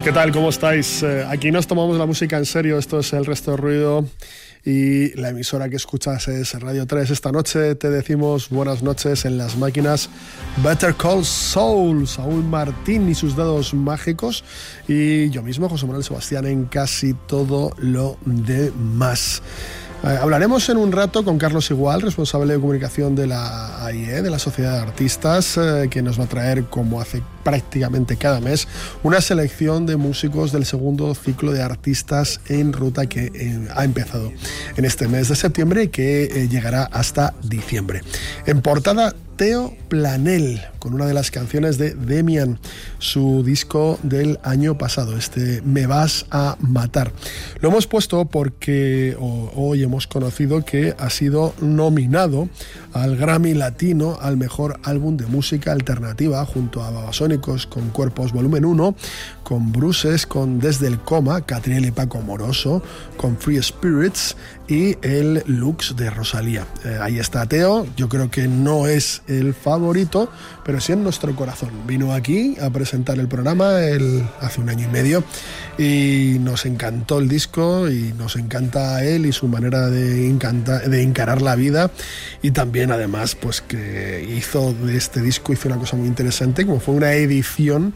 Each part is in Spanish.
¿Qué tal? ¿Cómo estáis? Aquí nos tomamos la música en serio. Esto es El Resto de Ruido y la emisora que escuchas es Radio 3. Esta noche te decimos buenas noches en las máquinas Better Call Saul, Saúl Martín y sus dedos mágicos, y yo mismo, José Manuel Sebastián, en casi todo lo demás. Hablaremos en un rato con Carlos Igual, responsable de comunicación de la AIE, de la Sociedad de Artistas, que nos va a traer, como hace prácticamente cada mes, una selección de músicos del segundo ciclo de Artistas en Ruta que ha empezado en este mes de septiembre y que llegará hasta diciembre. En portada, Teo Planel, con una de las canciones de Demian, su disco del año pasado, Me vas a matar. Lo hemos puesto porque hoy hemos conocido que ha sido nominado al Grammy Latino al mejor álbum de música alternativa, junto a Babasónicos con Cuerpos Volumen 1, con Bruces, con Desde el Coma, Catriel y Paco Moroso, con Free Spirits y el Lux de Rosalía. Ahí está Teo. Yo creo que no es el favorito, pero sí en nuestro corazón. Vino aquí a presentar el programa hace un año y medio y nos encantó el disco y nos encanta él y su manera de encarar la vida, y también además pues que hizo de este disco una cosa muy interesante, como fue una edición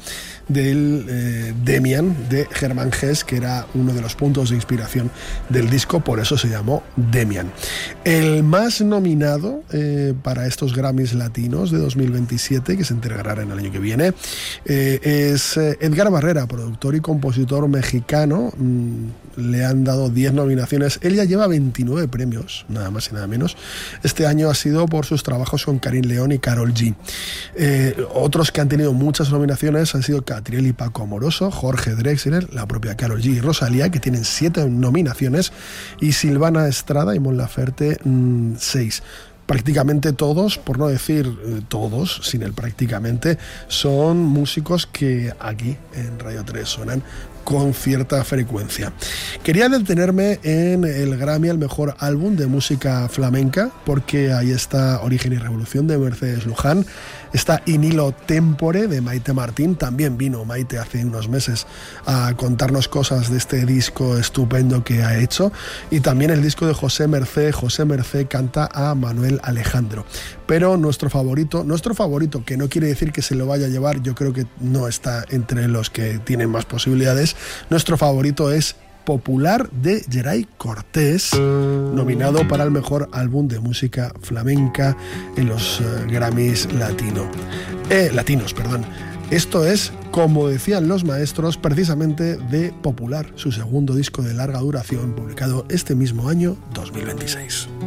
del Demian de Germán Gess, que era uno de los puntos de inspiración del disco, por eso se llamó Demian. El más nominado para estos Grammys latinos de 2027, que se entregarán el año que viene, es Edgar Barrera, productor y compositor mexicano. Le han dado 10 nominaciones. Él ya lleva 29 premios, nada más y nada menos. Este año ha sido por sus trabajos con Karim León y Karol G. Otros que han tenido muchas nominaciones han sido Catriel y Paco Amoroso, Jorge Drexler, la propia Karol G y Rosalía, que tienen 7 nominaciones, y Silvana Estrada y Mon Laferte 6. Prácticamente todos, por no decir todos, sin el prácticamente, son músicos que aquí en Radio 3 suenan con cierta frecuencia. Quería detenerme en el Grammy al mejor álbum de música flamenca, porque ahí está Origen y Revolución de Mercedes Luján, está In Illo Tempore de Maite Martín. También vino Maite hace unos meses a contarnos cosas de este disco estupendo que ha hecho, y también el disco de José Mercé. José Mercé canta a Manuel Alejandro, pero nuestro favorito, que no quiere decir que se lo vaya a llevar, yo creo que no está entre los que tienen más posibilidades. Nuestro favorito es Popular de Geray Cortés, nominado para el mejor álbum de música flamenca en los Grammys latinos. Esto es, como decían los maestros, precisamente de Popular, su segundo disco de larga duración, publicado este mismo año, 2026.